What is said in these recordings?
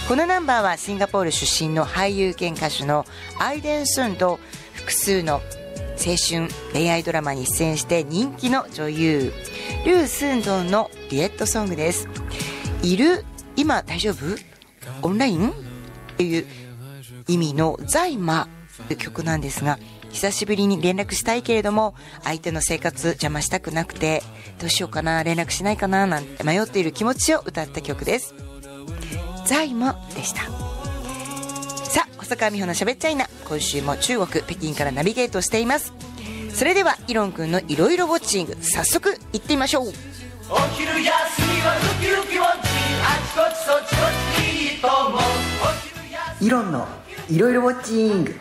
このナンバーはシンガポール出身の俳優兼歌手のアイデン・スンと複数の青春恋愛ドラマに出演して人気の女優ルー・スンドンのデュエットソングです。今大丈夫オンラインという意味の在魔という曲なんですが、久しぶりに連絡したいけれども相手の生活邪魔したくなくてどうしようかな、連絡しないかななんて迷っている気持ちを歌った曲です。在魔でした。さあ、細川美穂のしゃべっちゃいな、今週も中国北京からナビゲートしています。それではイロンくんのいろいろウォッチング、早速行ってみましょう。お昼休みはウキウキウォッチング、あちこちそちこちいいと思う。イロンのいろいろウォッチング。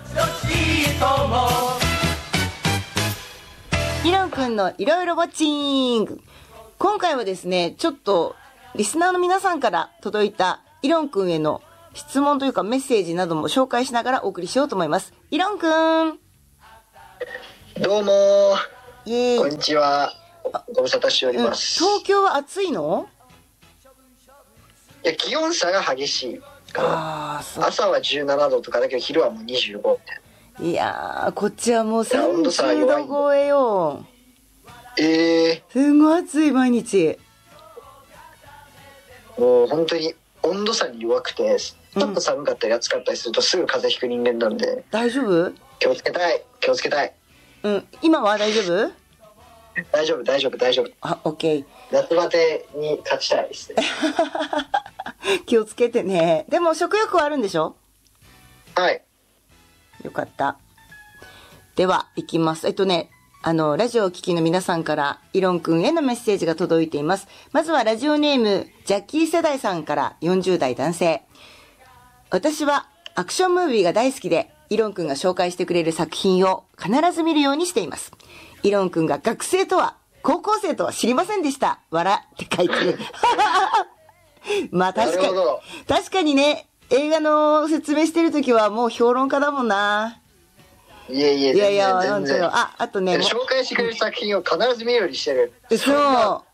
イロンくんのいろいろウォッチング。今回はですね、ちょっとリスナーの皆さんから届いたイロンくんへの質問というかメッセージなども紹介しながらお送りしようと思います。イロンくん、 どうもー、こんにちは。ご無沙汰しております。 東京は暑いの？ いや、気温差が激しいから朝は17度とかだけど昼はもう25みたいな。 いやー、こっちはもう30度超えよ。すごい暑い毎日。 もう本当に温度差に弱くて、ちょっと寒かったり暑かったりするとすぐ風邪ひく人間なんで。 大丈夫？ 気をつけたい。 今は大丈夫？ 大丈夫。 あ、オッケー。 夏バテに勝ちたいですね。 気をつけてね。でも食欲はあるんでしょ？ はい。 よかった。では行きます。ラジオを聴きの皆さんからイロンくんへのメッセージが届いています。まずはラジオネームジャッキー世代さんから、40代男性。私はアクションムービーが大好きで、イロンくんが紹介してくれる作品を必ず見るようにしています。イロンくんが学生とは高校生とは知りませんでした。笑って書いてる。まあ確かにね、映画の説明してるときはもう評論家だもんな。 いや本当よ。あとね、 紹介してくれる作品を必ず見るようにしてる。 そう。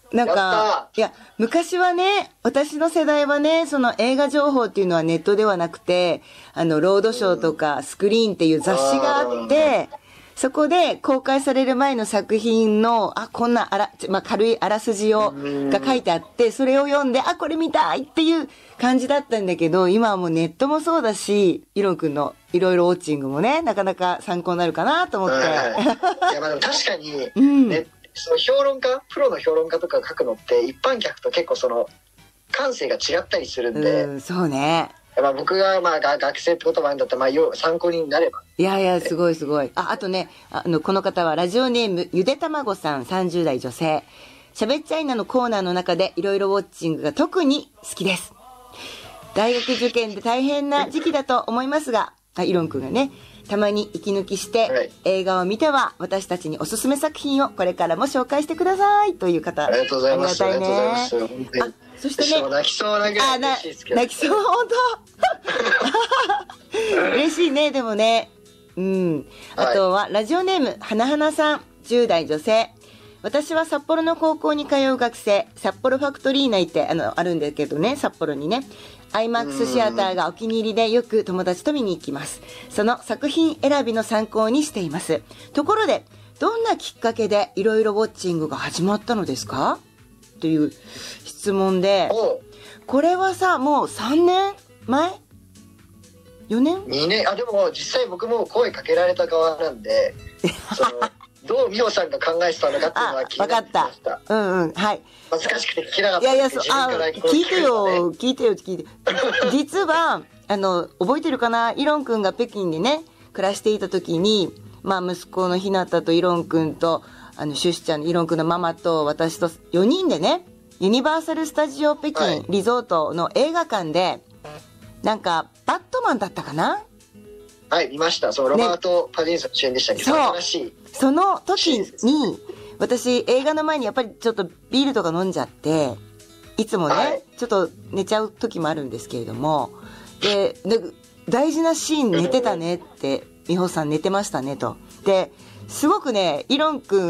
なんか、いや、昔はね、私の世代はね、その映画情報っていうのはネットではなくて、ロードショーとかスクリーンっていう雑誌があって、そこで公開される前の作品の、こんな軽いあらすじが書いてあって、それを読んで、これ見たいっていう感じだったんだけど、今はもうネットもそうだし、イロンくんのいろいろウォッチングもね、なかなか参考になるかなと思って。いや、 でも確かに、そのプロの評論家とか書くのって一般客と結構その感性が違ったりするんで。 そうね。 僕が学生ってこともあるんだったら参考になれば。 いやすごい。あとね、この方はラジオネームゆでたまごさん、30代女性。しゃべっちゃいなのコーナーの中でいろいろウォッチングが特に好きです。大学受験で大変な時期だと思いますが、イロンくんがね、たまに息抜きして、映画を見ては私たちにおすすめ作品をこれからも紹介してくださいという方。 ありがとうございます。 ありがたいね。そしてね、 泣きそうなぐらい嬉しいですけど。 泣きそう、本当。嬉しいね、でもね。あとはラジオネームはなはなさん、10代女性。私は札幌の高校に通う学生、札幌ファクトリー内ってあるんだけどね、札幌にね。IMAX シアターがお気に入りでよく友達と見に行きます。その作品選びの参考にしています。ところで、どんなきっかけでいろいろウォッチングが始まったのですか？という質問で、これはさ、もう3年前？4年 ？2年。でも実際僕も声かけられた側なんで、どう美穂さんが考えてたのかっていうのは気になってました。 はい。 恥ずかしくて聞けなかったんですけど、 聞いてよ。実は、覚えてるかな？イロンくんが北京でね、暮らしていた時に、息子のひなたとイロンくんと、シュシちゃん、イロンくんのママと私と4人でね、ユニバーサル・スタジオ北京リゾートの映画館で、なんか、バットマンだったかな？ はい、見ました。ロバート・パディンソン主演でしたけど、新しい。 その時に、私、映画の前にやっぱりちょっとビールとか飲んじゃって、いつもね、ちょっと寝ちゃう時もあるんですけれども、で、大事なシーン寝てたねって、美穂さん寝てましたねと。で、すごくね、イロンくん、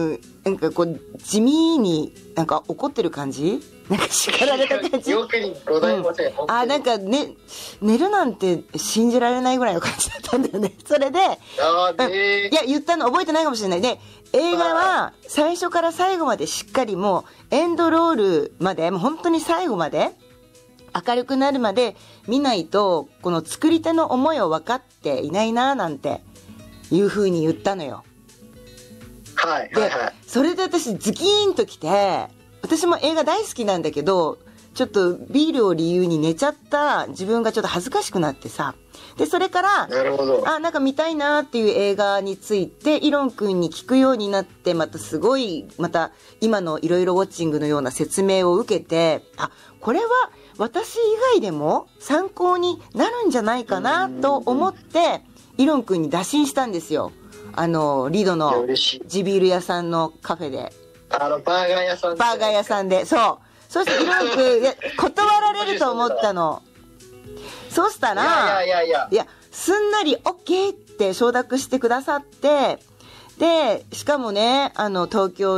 なんかこう地味になんか怒ってる感じ、なんか叱られた感じ。 よくにございません。 なんかね、寝るなんて信じられないぐらいの感じだったんだよね。それで、いや、言ったの覚えてないかもしれない。で、映画は最初から最後までしっかりもうエンドロールまで、もう本当に最後まで明るくなるまで見ないと、この作り手の思いを分かっていないななんていう風に言ったのよ。 はいはいはい。それで私ズキーンときて、私も映画大好きなんだけど、ちょっとビールを理由に寝ちゃった自分がちょっと恥ずかしくなってさ。で、それから、 なるほど。 なんか見たいなっていう映画について、イロン君に聞くようになって、またすごい、また今のいろいろウォッチングのような説明を受けて、これは私以外でも参考になるんじゃないかなと思って、イロン君に打診したんですよ。リドの地ビール屋さんのカフェで。 バーガー屋さんで。 バーガー屋さんで。そう。そしてイロン君、断られると思ったの。そうしたら、いや、すんなり OK って承諾してくださって、で、しかもね、東京